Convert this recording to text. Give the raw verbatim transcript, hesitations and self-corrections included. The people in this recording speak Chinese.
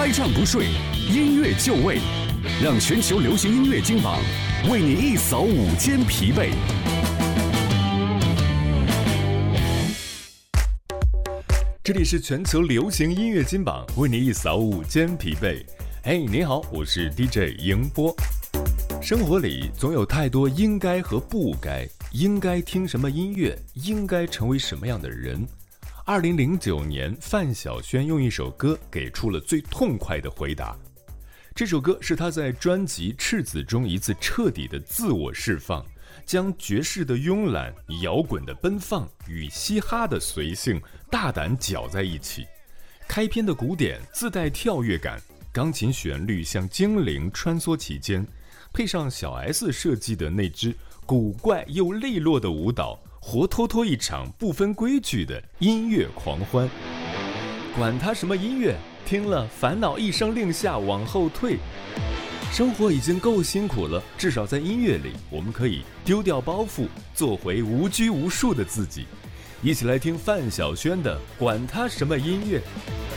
开唱不睡，音乐就位，让全球流行音乐金榜为你一扫午间疲惫。这里是全球流行音乐金榜，为你一扫午间疲惫。哎，你好，我是 D J 迎波。生活里总有太多应该和不该，应该听什么音乐，应该成为什么样的人。二零零九年，范晓萱用一首歌给出了最痛快的回答。这首歌是她在专辑《赤子》中一次彻底的自我释放，将爵士的慵懒、摇滚的奔放与嘻哈的随性大胆搅在一起。开篇的鼓点自带跳跃感，钢琴旋律像精灵穿梭其间，配上小 S 设计的那支古怪又利落的舞蹈，活脱脱一场不分规矩的音乐狂欢。管他什么音乐，听了烦恼一声令下往后退。生活已经够辛苦了，至少在音乐里，我们可以丢掉包袱，做回无拘无束的自己。一起来听范晓萱的《管他什么音乐》。